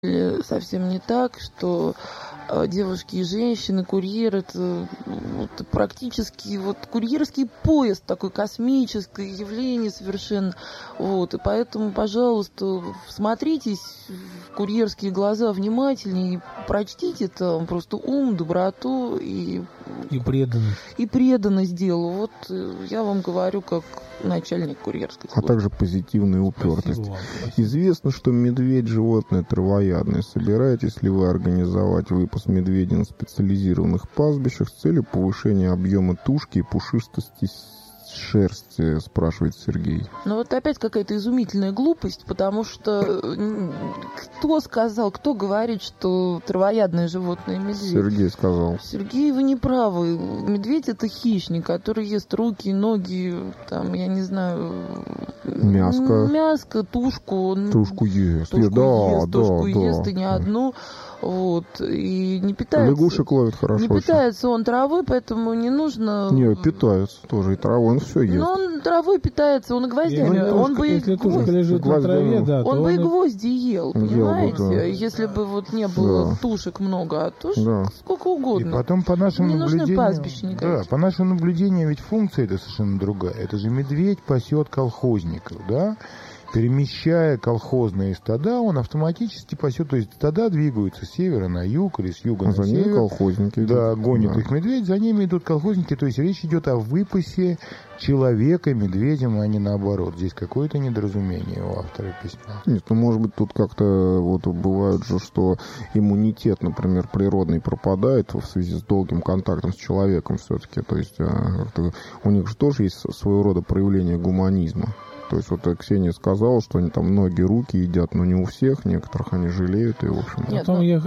совсем не так, что девушки и женщины, курьер, это вот, практически вот курьерский поезд, такое космическое явление совершенно. Вот, и поэтому, пожалуйста, всмотритесь в курьерские глаза внимательнее и прочтите там просто ум, доброту и преданность. И преданность делу. Вот я вам говорю, как начальник курьерской службы. А также позитивная упертость. Известно, что медведь – животное травоядное. Собираетесь ли вы организовать выпас медведей на специализированных пастбищах с целью повышения объема тушки и пушистости шерсти, спрашивает Сергей. Ну вот опять какая-то изумительная глупость, потому что кто сказал, кто говорит, что травоядное животное медведь? Сергей сказал. Сергей, вы не правы. Медведь — это хищник, который ест руки, ноги, там, я не знаю... Мяско, тушку. Тушку ест. Тушку ест, и не одну. Вот, и не питается... Лягушек ловит хорошо. Не питается он травой, поэтому не нужно... Не, питается тоже, и травой, он все ест. Но он травой питается, он и гвоздями. Если тушка лежит на траве, да, он бы и гвозди ел, понимаете? Да. Если бы вот не было тушек много, а тушек сколько угодно. И потом по нашим наблюдениям... пастбища Да, по нашим наблюдениям ведь функция это совершенно другая. Это же медведь пасет колхозников, да? Перемещая колхозные стада, он автоматически пасет, то есть стада двигаются с севера на юг или с юга на север. За ними колхозники. Да, гонят их медведь, за ними идут колхозники, то есть речь идет о выпасе человека медведем, а не наоборот. Здесь какое-то недоразумение у автора письма. Нет, ну может быть тут как-то вот бывает же, что иммунитет, например, природный пропадает в связи с долгим контактом с человеком все-таки, то есть у них же тоже есть своего рода проявление гуманизма. То есть вот Ксения сказала, что они там ноги, руки едят, но не у всех, некоторых они жалеют, и в общем... Нет,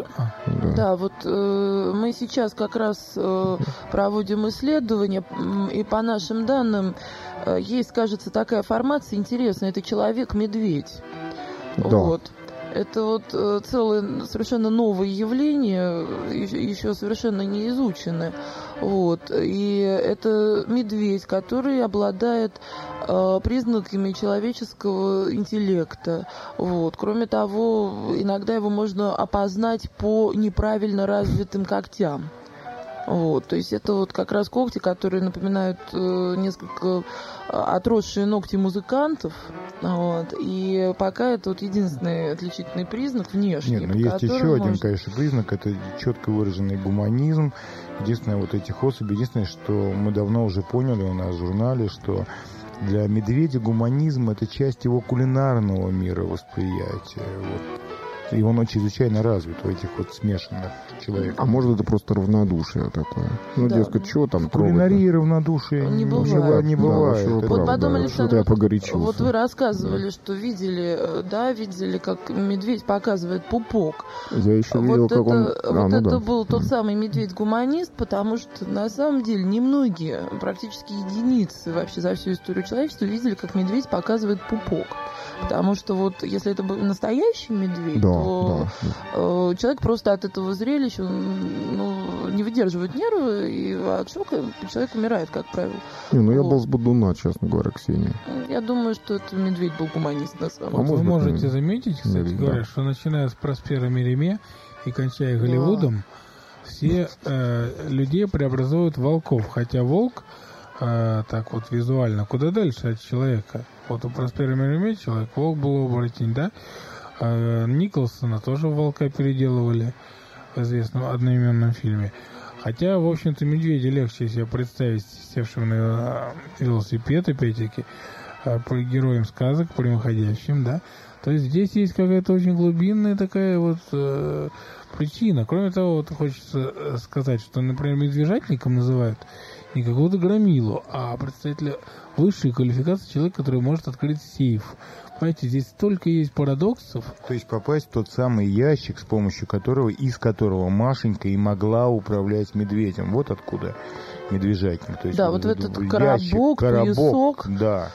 да, вот мы сейчас как раз проводим исследования, и по нашим данным есть, кажется, такая формация интересная, это человек-медведь. Да. Вот. Это вот целое совершенно новое явление, еще совершенно не изученное. Вот. И это медведь, который обладает признаками человеческого интеллекта. Вот. Кроме того, иногда его можно опознать по неправильно развитым когтям. Вот, то есть это вот как раз когти, которые напоминают несколько отросшие ногти музыкантов. Вот, и пока это вот единственный отличительный признак внешний. Нет, но есть еще один, конечно, признак, это четко выраженный гуманизм. Единственное, вот этих особей, единственное, что мы давно уже поняли у нас в журнале, что для медведя гуманизм – это часть его кулинарного мира восприятия. Вот. И он чрезвычайно развит у этих вот смешанных человек. А может, это просто равнодушие такое? Ну, да. Дескать, чего там трогать? Кулинарии равнодушия не бывает. Не бывает. Да, вот потом, Александр, я погорячился. Вот вы рассказывали, что видели, как медведь показывает пупок. Я еще видел, вот как это, он... это был тот самый медведь-гуманист, потому что, на самом деле, немногие, практически единицы вообще за всю историю человечества видели, как медведь показывает пупок. Потому что вот, если это был настоящий медведь, то человек просто от этого зрелища не выдерживает нервы, и от шока человек умирает, как правило. Я был с бодуна, честно говоря, Ксения. Я думаю, что это медведь был гуманист на самом деле. Вы можете заметить, кстати говоря, что начиная с Проспера Мериме и кончая Голливудом, все людей преобразуют в волков, хотя волк так вот визуально куда дальше от человека. Вот у Проспера Мериме Человек-волк был оборотень, да? Николсона тоже в волка переделывали в известном одноименном фильме. Хотя, в общем-то, медведя легче себе представить севшим на велосипед, опять-таки, по героям сказок, прямоходящим, да? То есть здесь есть какая-то очень глубинная такая вот причина. Кроме того, вот хочется сказать, что, например, медвежатником называют не какого-то громилу, а представителя высшей квалификации человека, который может открыть сейф. Понимаете, здесь столько есть парадоксов. То есть попасть в тот самый ящик, с помощью которого, из которого Машенька и могла управлять медведем. Вот откуда медвежатник. То есть да, вот этот коробок, туесок. Да.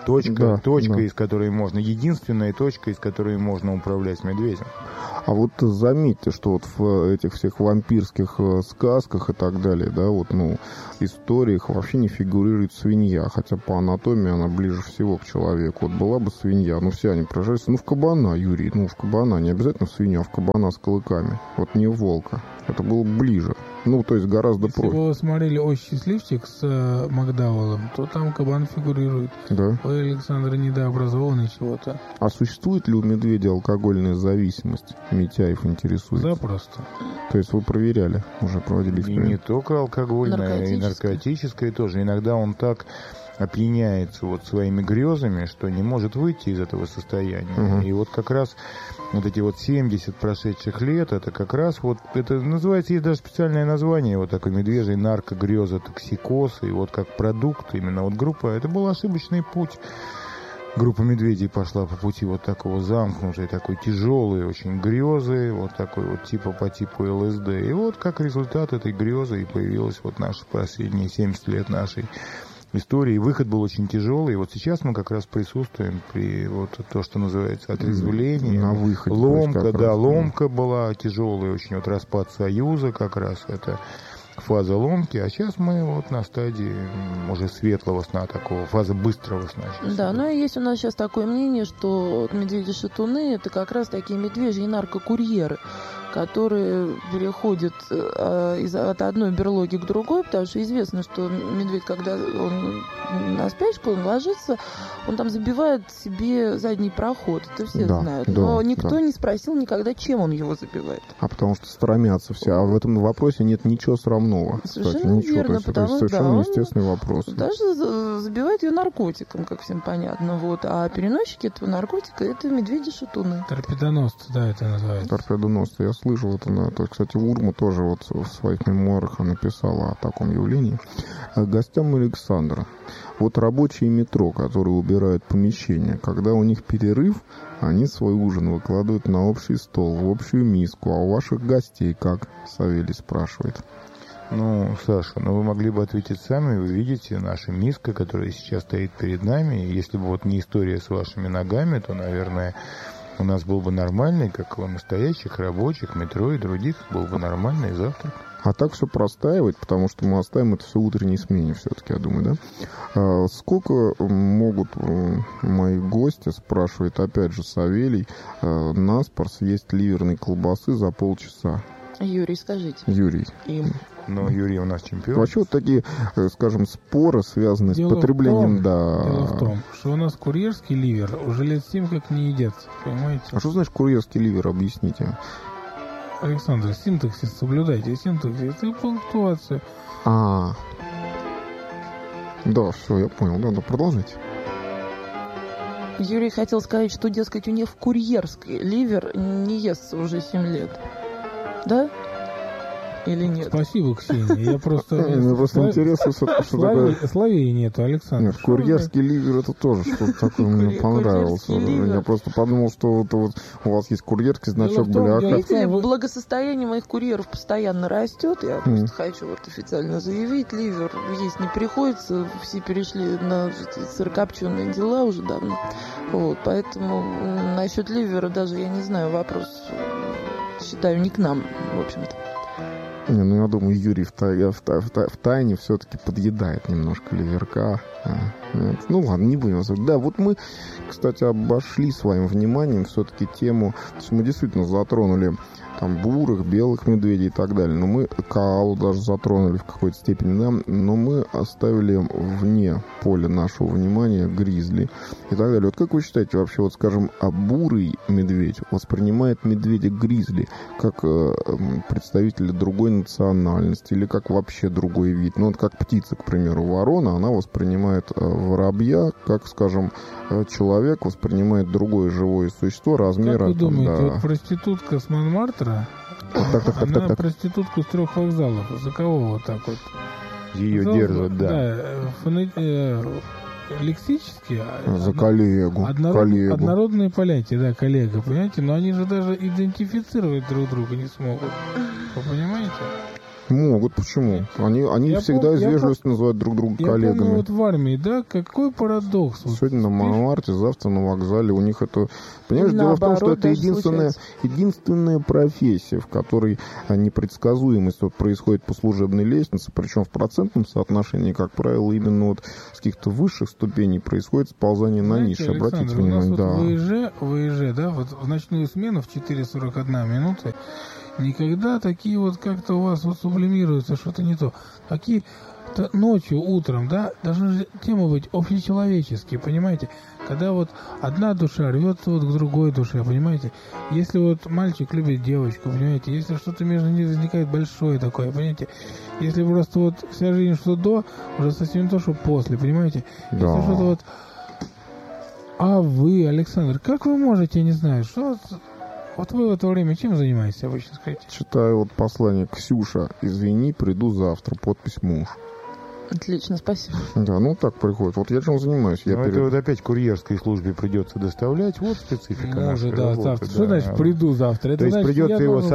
точка, из которой можно, единственная точка, из которой можно управлять медведем. А вот заметьте, что вот в этих всех вампирских сказках и так далее, да, вот, ну, историях вообще не фигурирует свинья, хотя по анатомии она ближе всего к человеку. Вот была бы свинья, ну, все они проживаются, ну, в кабана, Юрий, ну, в кабана, не обязательно в свинью, а в кабана с клыками, вот не в волка. Это было ближе. Ну, то есть гораздо проще. Если вы смотрели «Ой, счастливчик» с Макдауэллом, то там кабан фигурирует. Да. Ой, Александр недообразованный чего-то. А существует ли у медведя алкогольная зависимость? Митяев интересуется. Запросто. То есть вы проверяли, уже проводили эксперимент? И не только алкогольная, и наркотическая тоже. Иногда он так опьяняется вот своими грезами, что не может выйти из этого состояния. И вот как раз вот эти вот 70 прошедших лет, это как раз вот, это называется, есть даже специальное название, вот такой медвежий наркогрезотоксикоз, и вот как продукт именно вот группа, это был ошибочный путь. Группа медведей пошла по пути вот такого замкнутой, такой тяжелой очень грезы, вот такой вот типа по типу ЛСД. И вот как результат этой грезы и появилась вот наши последние 70 лет нашей истории. Выход был очень тяжелый. И вот сейчас мы как раз присутствуем при вот то, что называется отрезвление. На выходе. Ломка, да, ломка была тяжелая, очень вот распад Союза как раз это фаза ломки, а сейчас мы вот на стадии уже светлого сна такого, фаза быстрого сна. Да, ну и есть у нас сейчас такое мнение, что медведи-шатуны это как раз такие медвежьи наркокурьеры, которые переходят от одной берлоги к другой, потому что известно, что медведь, когда он на спячку, он ложится, он там забивает себе задний проход, это все знают. Но никто не спросил никогда, чем он его забивает. А потому что стремятся все, а в этом вопросе нет ничего срамного. Совершенно верно, потому что совершенно естественный вопрос. Даже забивает ее наркотиком, как всем понятно, вот. А переносчики этого наркотика это медведи-шатуны. Торпедоносцы, да, это называется. Торпедоносцы, я слышал это, кстати, Урма тоже вот в своих мемуарах написала о таком явлении. Гостям Александра. Вот рабочие метро, которые убирают помещение, когда у них перерыв, они свой ужин выкладывают на общий стол, в общую миску. А у ваших гостей как? Савелий спрашивает. Ну, Саша, вы могли бы ответить сами. Вы видите, наша миска, которая сейчас стоит перед нами. Если бы вот не история с вашими ногами, то, наверное, у нас был бы нормальный, как у настоящих рабочих, метро и других, был бы нормальный завтрак. А так все простаивать, потому что мы оставим это все утренней смене все-таки, я думаю, да? Сколько могут мои гости, спрашивает опять же Савелий, наспор съесть ливерной колбасы за полчаса? Юрий, скажите. Юрий. Им. Но Юрий у нас чемпион. Вообще вот такие, скажем, споры, связанные с потреблением, Дело в том, что у нас курьерский ливер уже лет 7 как не едят, понимаете? А что значит курьерский ливер, объясните? Александр, синтаксис соблюдайте, синтаксис и пунктуацию. Да, все, я понял, да, продолжите. Юрий хотел сказать, что, дескать, у них курьерский ливер не естся уже 7 лет. Да? Или нет? Спасибо, Ксения. Я просто... Мне просто интересно, что такое... Словей нету, Александр. Нет, курьерский ливер это тоже что-то такое мне понравилось. Я просто подумал, что вот у вас есть курьерский значок бляха. Видите ли, благосостояние моих курьеров постоянно растет. Я просто хочу вот официально заявить, ливер есть не приходится. Все перешли на сырокопченые дела уже давно. Вот, поэтому насчет ливера даже, я не знаю, вопрос, считаю, не к нам, в общем-то. Не, ну я думаю, Юрий в тайне все-таки подъедает немножко ливерка. Нет. Ну ладно, не будем. Да, вот мы, кстати, обошли своим вниманием все-таки тему, то есть мы действительно затронули там бурых, белых медведей и так далее, но мы коалу даже затронули в какой-то степени, да, но мы оставили вне поля нашего внимания гризли и так далее. Вот как вы считаете вообще, вот скажем, бурый медведь воспринимает медведя-гризли как представителя другой национальности или как вообще другой вид? Ну вот как птица, к примеру, ворона, она воспринимает воробья, как, скажем, человек воспринимает другое живое существо размера... Как вы думаете, вот проститутка с Монмартра, она проститутка с 3 вокзалов, за кого вот так вот? Ее держат, да. Лексически... За коллегу. Однородные понятия, да, коллега, понимаете? Но они же даже идентифицировать друг друга не смогут. Вы понимаете? Могут, почему? Они всегда из вежливости называют друг друга коллегами. Я помню, вот в армии, да, какой парадокс. Сегодня на Монмарте, завтра на вокзале. У них это... Понимаешь, дело в том, что это единственная профессия, в которой непредсказуемость вот происходит по служебной лестнице, причем в процентном соотношении, как правило, именно вот с каких-то высших ступеней происходит сползание на ниши. Обратите внимание, у нас вот ВИЖ, да, вот в ночную смену в 4:41 минуты никогда такие вот как-то у вас вот сублимируются, что-то не то. Такие ночью, утром, да, должны темы быть общечеловеческие, понимаете? Когда вот одна душа рвется вот к другой душе, понимаете? Если вот мальчик любит девочку, понимаете? Если что-то между ними возникает большое такое, понимаете? Если просто вот вся жизнь что до, уже совсем не то, что после, понимаете? Да. Если что-то вот... А вы, Александр, как вы можете, я не знаю, что... Вот вы в это время чем занимаетесь обычно, скажите? Читаю вот послание: Ксюша, извини, приду завтра. Подпись муж. Отлично, спасибо. Да, ну так приходит. Вот я чем занимаюсь. Это вот опять курьерской службе придется доставлять. Вот специфика нашей работы. Завтра. Да. Что значит приду завтра? Это то есть значит, придется его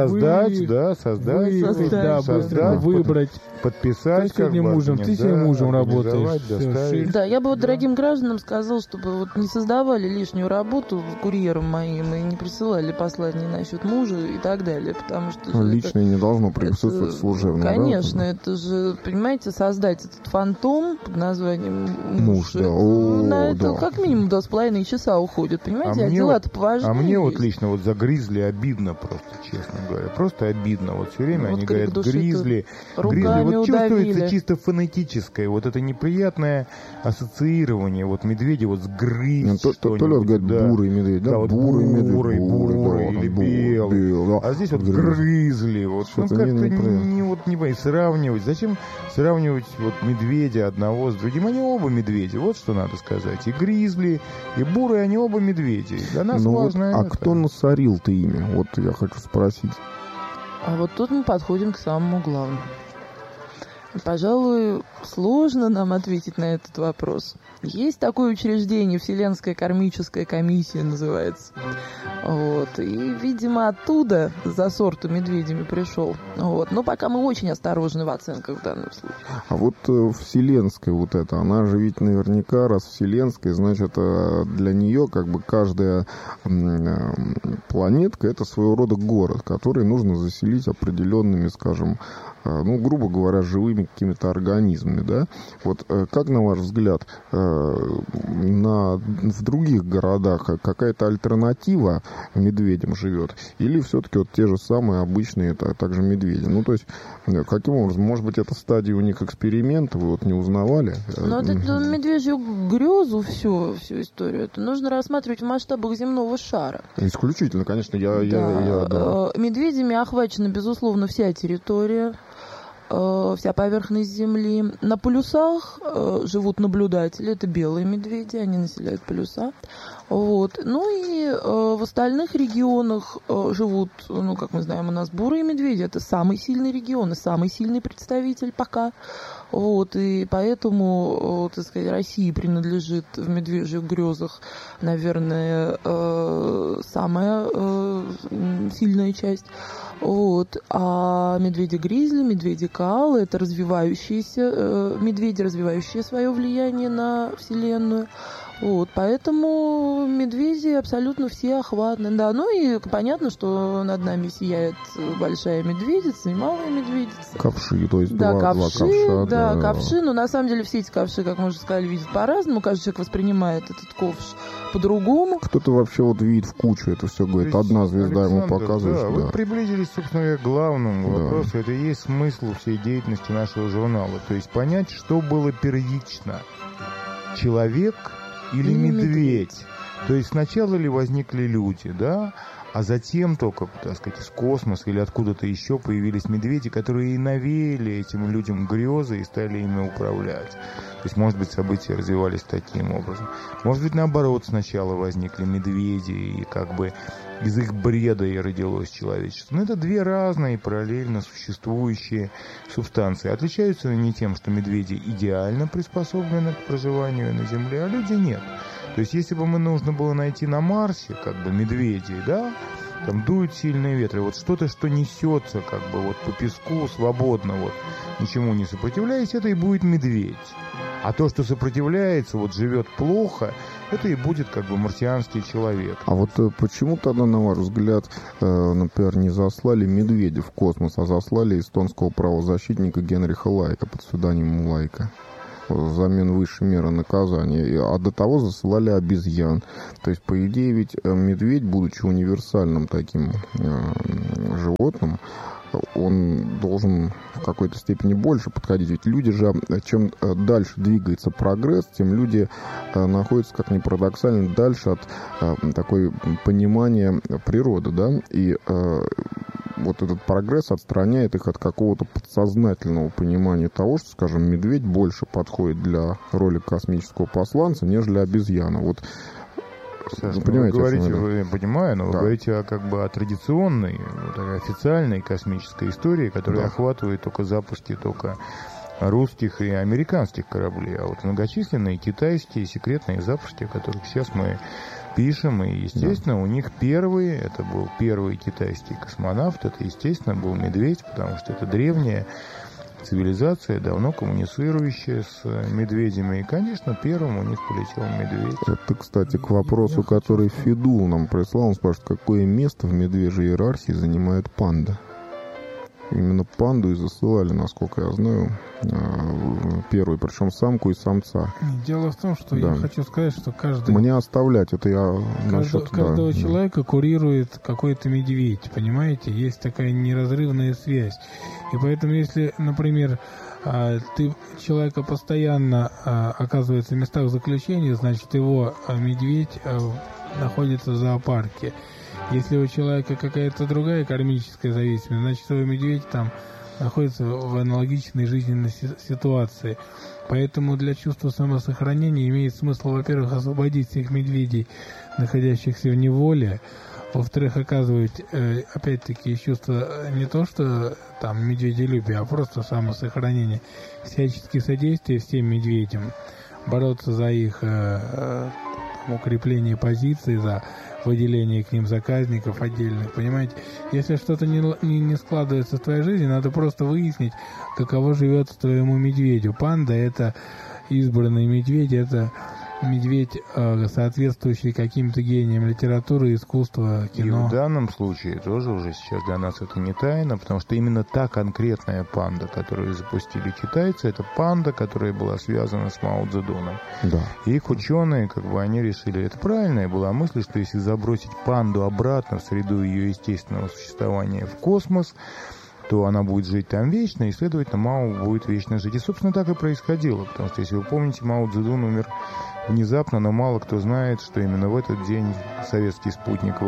создать, выбрать, подписать. Ты сегодня мужем, ты сегодня мужем работаешь. Да, я бы вот дорогим гражданам сказал, чтобы вот не создавали лишнюю работу курьерам моим и не присылали послания насчет мужа и так далее, потому что... Личное не должно присутствовать служебное. Конечно, да? Это же, понимаете, создать этот фантом под названием муж. Да. На это как минимум 2,5 часа уходит, понимаете, дела-то поважнее. А мне вот лично вот за гризли обидно просто, честно говоря. Просто обидно. Вот все время они говорят гризли. Вот чувствуется чисто фонетическое, вот это неприятное ассоциирование. Вот медведи вот с грызь. То ли он говорит бурый медведь, да? Бурый или белый. А здесь вот грызли. Вот как-то не понимаю, сравнивать. Зачем сравнивать вот медведя одного с другим? Они оба медведи, вот что надо сказать. И гризли, и бурые, они оба медведи. Для нас важно вот, кто насорил-то имя? Вот я хочу спросить. А вот тут мы подходим к самому главному. Пожалуй, сложно нам ответить на этот вопрос. Есть такое учреждение, Вселенская кармическая комиссия называется. Вот. И, видимо, оттуда за сорту медведями пришел. Вот. Но пока мы очень осторожны в оценках в данном случае. А вот Вселенская вот эта, она же ведь наверняка, раз Вселенская, значит, для нее как бы каждая планетка — это своего рода город, который нужно заселить определенными, скажем, ну, грубо говоря, живыми какими-то организмами, да? Вот как, на ваш взгляд, в других городах какая-то альтернатива медведям живет? Или все-таки вот те же самые обычные, также медведи? Ну, то есть, каким образом? Может быть, это стадия у них эксперимента, вы вот не узнавали? Ну, вот эту медвежью грезу, всю историю, это нужно рассматривать в масштабах земного шара. Исключительно, конечно, да. Медведями охвачена, безусловно, вся территория, вся поверхность Земли. На полюсах живут наблюдатели, это белые медведи, они населяют полюса. Вот. Ну и в остальных регионах живут, ну, как мы знаем, у нас бурые медведи, это самый сильный регион и самый сильный представитель пока. Вот. И поэтому, так сказать, России принадлежит в медвежьих грезах, наверное, самая сильная часть. Вот. А медведи-гризли, медведи-коалы — это развивающиеся медведи, развивающие свое влияние на Вселенную. Вот, поэтому медведи абсолютно все охватны. Да, ну и понятно, что над нами сияет большая медведица и малая медведица. Ковши, то есть да, два ковша. Да, ковши, но на самом деле все эти ковши, как мы уже сказали, видят по-разному. Каждый человек воспринимает этот ковш по-другому. Кто-то вообще вот видит в кучу это все, говорит, одна звезда ему показывает. Да, вы приблизились, собственно говоря, к главному вопросу. Это и есть смысл всей деятельности нашего журнала. То есть понять, что было первично. Человек или медведь. То есть сначала ли возникли люди, да, а затем только, так сказать, из космоса или откуда-то еще появились медведи, которые и навеяли этим людям грезы и стали ими управлять. То есть, может быть, события развивались таким образом. Может быть, наоборот, сначала возникли медведи, и как бы из их бреда и родилось человечество. Но это две разные параллельно существующие субстанции. Отличаются они тем, что медведи идеально приспособлены к проживанию на Земле, а люди нет. То есть, если бы нужно было найти на Марсе, как бы, медведей, да, там дуют сильные ветры, вот что-то, что несется как бы вот по песку свободно, вот ничему не сопротивляясь, это и будет медведь. А то, что сопротивляется, вот живет плохо, это и будет как бы марсианский человек. А вот почему тогда, на ваш взгляд, например, не заслали медведя в космос, а заслали эстонского правозащитника Генриха Лайка под псевдонимом Лайка? Взамен высшей меры наказания. А до того засылали обезьян. То есть, по идее, ведь медведь, будучи универсальным таким животным, он должен в какой-то степени больше подходить. Ведь люди же, чем дальше двигается прогресс, тем люди находятся, как ни парадоксально, дальше от такой понимания природы, да, и вот этот прогресс отстраняет их от какого-то подсознательного понимания того, что, скажем, медведь больше подходит для роли космического посланца, нежели обезьяна. Вот, Саша, вы говорите, вы понимаю, но вы говорите о традиционной, официальной космической истории, которая охватывает только запуски только русских и американских кораблей, а вот многочисленные китайские секретные запуски, о которых сейчас мы пишем, и, естественно, у них это был первый китайский космонавт, это, естественно, был медведь, потому что это древняя цивилизация, давно коммуницирующая с медведями. И, конечно, первым у них полетел медведь. Это, кстати, к вопросу, который Федул нам прислал. Он спрашивает, какое место в медвежьей иерархии занимает панда? Именно панду и засылали, насколько я знаю, первую, причем самку и самца. Дело в том, что я хочу сказать, что каждый... Мне оставлять, это я... Каждого человека курирует какой-то медведь, понимаете? Есть такая неразрывная связь. И поэтому, если, например, человека постоянно оказывается в местах заключения, значит, его медведь находится в зоопарке. Если у человека какая-то другая кармическая зависимость, значит, его медведь там находится в аналогичной жизненной ситуации. Поэтому для чувства самосохранения имеет смысл, во-первых, освободить всех медведей, находящихся в неволе, во-вторых, оказывать, опять-таки, чувство не то, что там медведелюбие, а просто самосохранение, всячески содействие всем медведям, бороться за их укрепление позиций, за выделение к ним заказников отдельных, понимаете? Если что-то не складывается в твоей жизни, надо просто выяснить, каково живется твоему медведю. Панда — это избранный медведь, это медведь, соответствующий каким-то гениям литературы, искусства, кино. И в данном случае тоже уже сейчас для нас это не тайна, потому что именно та конкретная панда, которую запустили китайцы, это панда, которая была связана с Мао Цзэдуном. Да. И их ученые, они решили, это правильная была мысль, что если забросить панду обратно в среду ее естественного существования в космос, то она будет жить там вечно, и, следовательно, Мао будет вечно жить. И, собственно, так и происходило, потому что, если вы помните, Мао Цзэдун умер внезапно, но мало кто знает, что именно в этот день советский спутник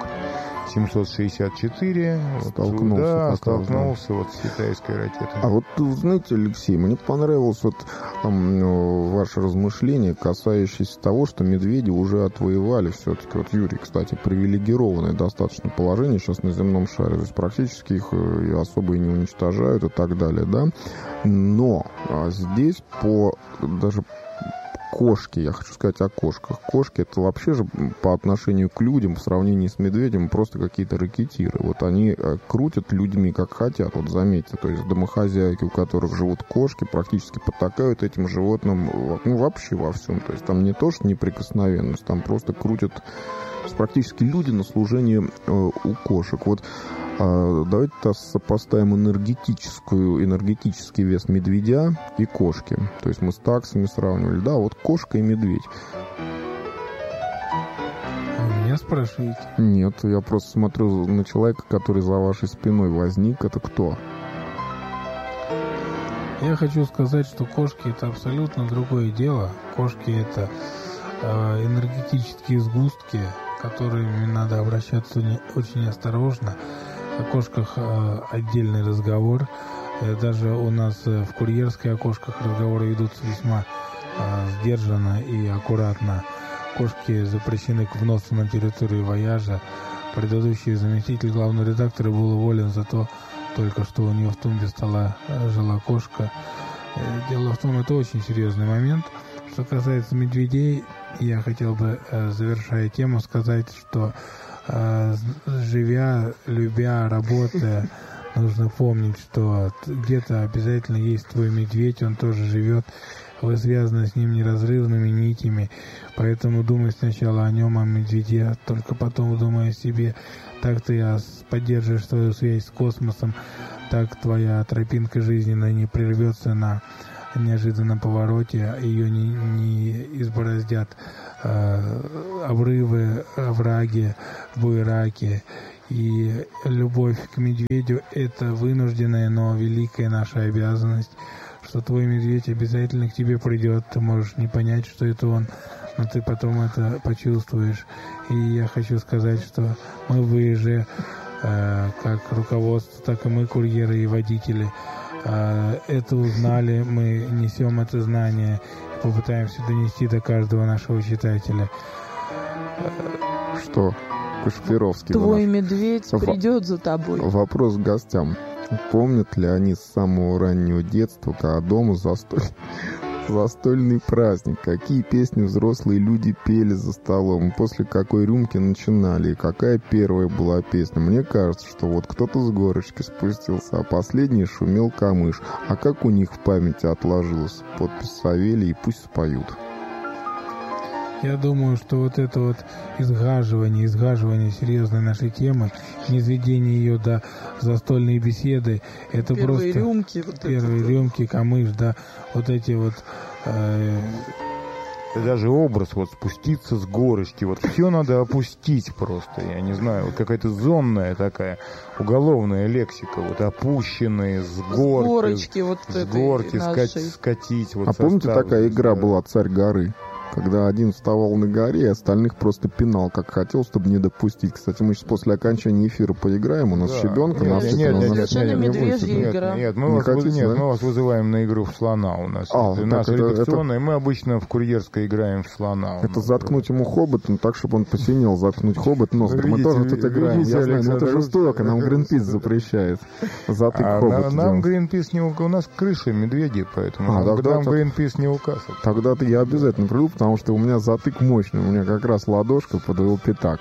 «Восток-764» столкнулся с китайской ракетой. А вот, знаете, Алексей, мне понравилось ваше размышление, касающееся того, что медведи уже отвоевали все-таки. Вот Юрий, кстати, привилегированное достаточно положение сейчас на земном шаре, то есть практически их и особо и не уничтожают и так далее, да. Но здесь даже кошки, я хочу сказать о кошках. Кошки — это вообще же по отношению к людям, в сравнении с медведем, просто какие-то ракетиры. Вот они крутят людьми как хотят, вот заметьте. То есть домохозяйки, у которых живут кошки, практически потакают этим животным, вообще во всем. То есть там не то, что неприкосновенность, там просто крутят практически люди на служение у кошек. Вот давайте сопоставим энергетический вес медведя и кошки. То есть мы с таксами сравнивали. Да, вот кошка и медведь. Меня спрашиваете? Нет, я просто смотрю на человека, который за вашей спиной возник. Это кто? Я хочу сказать, что кошки — это абсолютно другое дело. Кошки — это энергетические сгустки, которыми надо обращаться очень осторожно. О кошках отдельный разговор. Даже у нас в курьерской о кошках разговоры ведутся весьма сдержанно и аккуратно. Кошки запрещены к вносу на территорию вояжа. Предыдущий заместитель главного редактора был уволен за то, только что у него в тумбе стола жила кошка. Дело в том, это очень серьезный момент. Что касается медведей, я хотел бы, завершая тему, сказать, что живя, любя, работая, нужно помнить, что где-то обязательно есть твой медведь, он тоже живет, вы связаны с ним неразрывными нитями, поэтому думай сначала о нем, о медведе, только потом думай о себе. Так ты поддерживаешь свою связь с космосом, так твоя тропинка жизненная не прервется на неожиданном повороте, ее не избороздят обрывы, овраги, буераки. И любовь к медведю — это вынужденная, но великая наша обязанность, что твой медведь обязательно к тебе придет. Ты можешь не понять, что это он, но ты потом это почувствуешь. И я хочу сказать, что мы же, как руководство, так и мы, курьеры и водители, это узнали, мы несем это знание и попытаемся донести до каждого нашего читателя. Что? Кашпировский. Твой медведь придет за тобой. Вопрос к гостям. Помнят ли они с самого раннего детства, когда дома застольный праздник? Какие песни взрослые люди пели за столом? После какой рюмки начинали? И какая первая была песня? Мне кажется, что вот кто-то с горочки спустился, а последний шумел камыш. А как у них в памяти отложилось? Подпись Савелий, и пусть споют. Я думаю, что вот это вот изгаживание серьезной нашей темы, низведение ее до застольной беседы, это первые просто... рюмки. Первые рюмки, камыш, да, вот эти вот... Даже образ, вот спуститься с горочки, вот все надо опустить просто, я не знаю, вот какая-то зонная такая уголовная лексика, вот опущенные с горки, вот с горки скатить. Вот а помните, такая игра была «Царь горы»? Когда один вставал на горе, и остальных просто пинал, как хотел, чтобы не допустить. Кстати, мы сейчас после окончания эфира поиграем. У нас щебенка. Нет, совершенно медвежья игра. Нет, мы вас вызываем на игру в слона у нас. Это наша редакционная. Мы обычно в курьерской играем в слона. Это заткнуть ему хобот, ну так, чтобы он посинел, заткнуть хобот носом. Мы тоже тут играем. Я знаю, но это жестоко. Нам Greenpeace запрещает. Затык хобот. Нам Greenpeace не указывает. У нас крыша медведи, поэтому нам Greenpeace не указывает. Тогда я обязательно приду, потому что у меня затык мощный, у меня как раз ладошка под его пятак.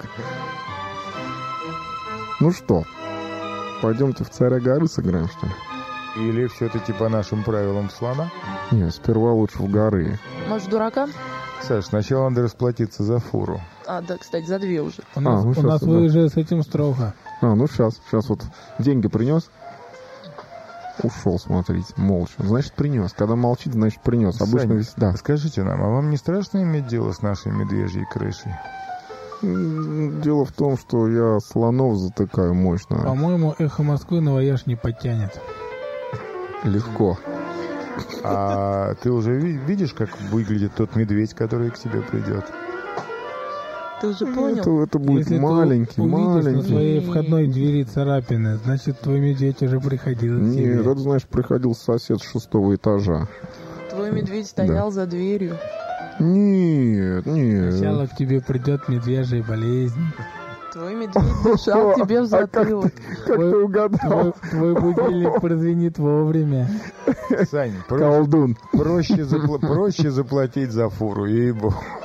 Ну что, пойдемте в «Царя горы» сыграем, что ли? Или все-таки по нашим правилам слона? Нет, сперва лучше в горы. Может, дурака? Саш, сначала надо расплатиться за фуру. Да, кстати, за 2 уже. У нас вы же с этим строго. Сейчас вот деньги принес. Ушел смотреть, молча. Значит, принес. Когда молчит, значит, принес. Обычно Сань, да. Скажите нам, а вам не страшно иметь дело с нашей медвежьей крышей? Дело в том, что я слонов затыкаю мощно. По-моему, «Эхо Москвы» на вояж не подтянет. Легко. А ты уже видишь, как выглядит тот медведь, который к тебе придет? Ты уже понял? Это будет если маленький. На своей входной двери царапины, значит, твой медведь уже приходил к тебе. Нет, это, знаешь, приходил сосед с 6-го этажа. Твой медведь стоял за дверью. Нет. Сначала к тебе придет медвежья болезнь. Твой медведь дышал тебе в затылок. Как ты угадал? Твой будильник прозвенит вовремя. Сань, колдун. Проще заплатить за фуру, ей-богу.